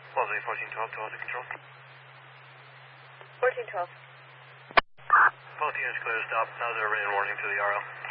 Lovely, 1412 to Alta Control. 1412. Both units clear to stop. How's our rain warning to the RL?